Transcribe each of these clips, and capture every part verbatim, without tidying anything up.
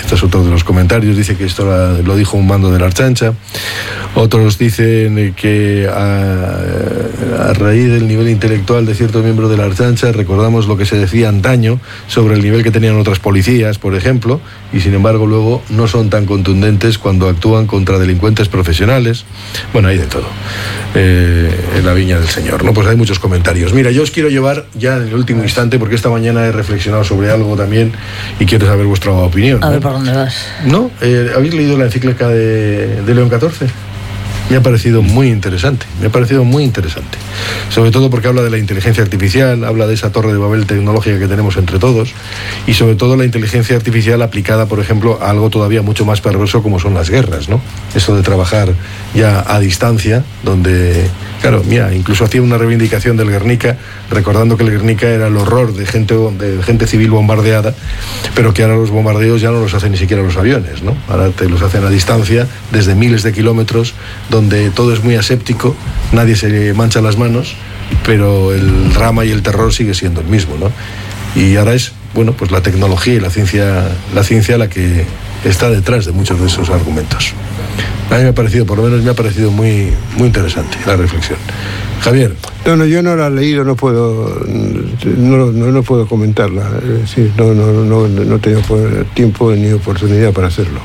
Este es otro de los comentarios. Dice que esto lo dijo un mando de la Archancha. Otros dicen que a, a raíz del nivel intelectual de cierto miembro de la Archancha recordamos lo que se decía antaño sobre el nivel que tenían otras policías, por ejemplo, y sin embargo luego no son tan contundentes cuando actúan contra delincuentes profesionales. Bueno, hay de todo eh, en la viña del Señor, ¿no? Pues hay muchos comentarios. Mira, yo os quiero llevar ya en el último instante, porque esta mañana he reflexionado sobre algo también y quiero saber vuestra opinión. A ver, ¿no? ¿por dónde vas? ¿No? Eh, ¿Habéis leído la encíclica de, de León catorce? Me ha parecido muy interesante, me ha parecido muy interesante. Sobre todo porque habla de la inteligencia artificial, habla de esa torre de Babel tecnológica que tenemos entre todos, y sobre todo la inteligencia artificial aplicada, por ejemplo, a algo todavía mucho más perverso como son las guerras, ¿no? Eso de trabajar ya a distancia, donde, claro, mira, incluso hacía una reivindicación del Guernica, recordando que el Guernica era el horror de gente, de gente civil bombardeada, pero que ahora los bombardeos ya no los hacen ni siquiera los aviones, ¿no? Ahora te los hacen a distancia, desde miles de kilómetros, donde todo es muy aséptico, nadie se mancha las manos, pero el drama y el terror sigue siendo el mismo, ¿no? Y ahora es, bueno, pues la tecnología y la ciencia, la ciencia la que está detrás de muchos de esos argumentos. A mí me ha parecido, por lo menos me ha parecido muy, muy interesante la reflexión. Javier. No, no, yo no la he leído, no puedo, no, no, no puedo comentarla. Es decir, no, no, no, no he tenido tiempo ni oportunidad para hacerlo.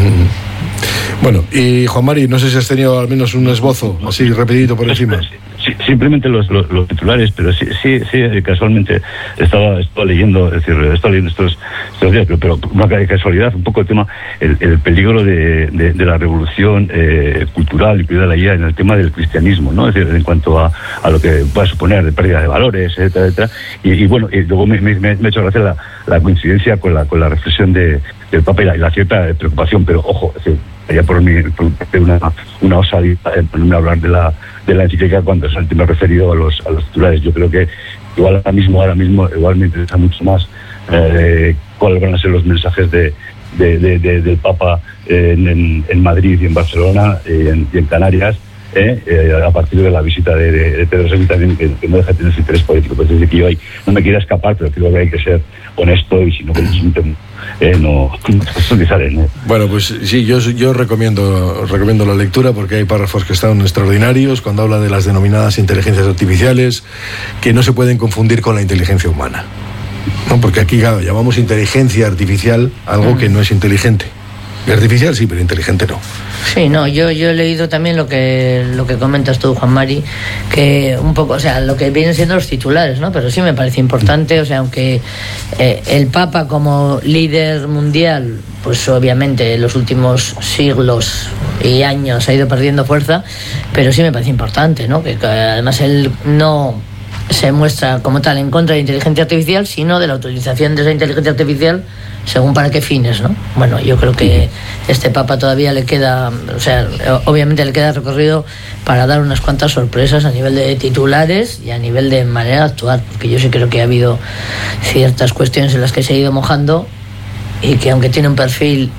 Bueno, y Juan Mari, no sé si has tenido al menos un esbozo, así rapidito por encima. Sí, simplemente los, los, los titulares, pero sí, sí, sí, casualmente estaba, estaba leyendo, es decir, estaba leyendo estos, estos días, pero, pero una casualidad, un poco el tema, el, el peligro de, de, de la revolución eh, cultural, incluida la I A, en el tema del cristianismo, ¿no? Es decir, en cuanto a, a lo que pueda suponer de pérdida de valores, etcétera, etcétera. Y, y bueno, y luego me, me, me ha hecho gracia la, la coincidencia con la, con la reflexión de, del Papa y la, y la cierta preocupación, pero ojo, es decir, ya por mí, por una, una osadía en ponerme a hablar de la, de la encíclica cuando es el tema referido a los, a los titulares. Yo creo que igual ahora mismo, ahora mismo, igual me interesa mucho más eh, cuáles van a ser los mensajes de, de, de, de, del Papa en, en, en Madrid y en Barcelona y en, y en Canarias, eh, eh, a partir de la visita de, de, de Pedro Sánchez también, que, que no deja de tener su interés político. Pues desde que yo ahí no me quiera escapar, pero creo que hay que ser honesto y si no, eh, no profundizar en él. Bueno, pues sí, yo, yo recomiendo, recomiendo la lectura porque hay párrafos que están extraordinarios cuando habla de las denominadas inteligencias artificiales que no se pueden confundir con la inteligencia humana, ¿no? Porque aquí, claro, llamamos inteligencia artificial algo que no es inteligente. Artificial sí, pero inteligente no. Sí, no, yo, yo he leído también lo que lo que comentas tú, Juan Mari, que un poco, o sea, lo que vienen siendo los titulares, ¿no? Pero sí me parece importante, o sea, aunque eh, el Papa como líder mundial, pues obviamente en los últimos siglos y años ha ido perdiendo fuerza, pero sí me parece importante, ¿no? Que, que además él no se muestra como tal en contra de la inteligencia artificial, sino de la utilización de esa inteligencia artificial según para qué fines, ¿no? Bueno, yo creo que este Papa todavía le queda, o sea, obviamente le queda recorrido para dar unas cuantas sorpresas a nivel de titulares y a nivel de manera de actuar, porque yo sí creo que ha habido ciertas cuestiones en las que se ha ido mojando y que aunque tiene un perfil,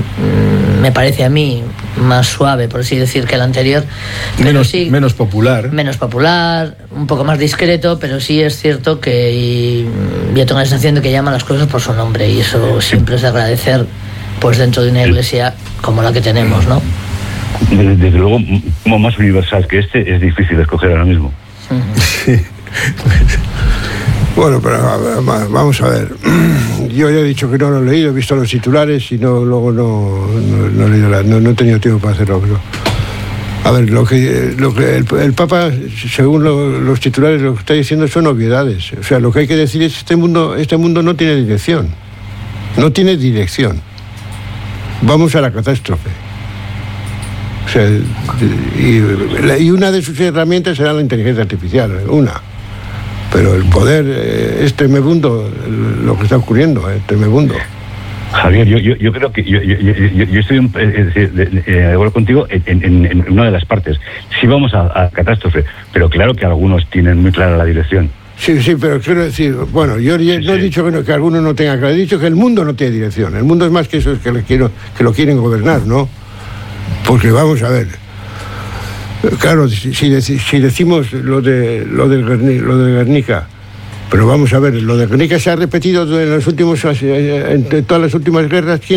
me parece a mí, más suave, por así decir, que el anterior, menos, sí, menos popular menos popular, un poco más discreto, pero sí es cierto que yo tengo la sensación de que llama las cosas por su nombre y eso siempre es de agradecer, pues dentro de una iglesia como la que tenemos, ¿no? Desde, desde luego, como más universal que este es difícil escoger ahora mismo. Sí. Bueno, pero vamos a ver. Yo ya he dicho que no lo he leído, he visto los titulares y no, luego no, no, no he leído la, no, no he tenido tiempo para hacerlo. Pero, a ver, lo que, lo que el, el Papa, según lo, los titulares, lo que está diciendo son obviedades. O sea, lo que hay que decir es que este mundo, este mundo no tiene dirección. No tiene dirección. Vamos a la catástrofe. O sea, y, y una de sus herramientas será la inteligencia artificial, una. Pero el poder eh, es tremebundo lo que está ocurriendo, es tremebundo. Javier, yo, yo, yo creo que yo, yo, yo, yo estoy de eh, acuerdo contigo en, en, en una de las partes. Sí vamos a, a catástrofe, pero claro que algunos tienen muy clara la dirección. Sí, sí, pero quiero decir, bueno, yo sí, no he dicho que, no, que algunos no tengan clara, he dicho que el mundo no tiene dirección. El mundo es más que eso, es que, le quiero, que lo quieren gobernar, ¿no? Porque vamos a ver. Claro, si, si decimos lo de lo del Guernica, lo del Guernica, pero vamos a ver, lo de Guernica se ha repetido en los últimos, en todas las últimas guerras.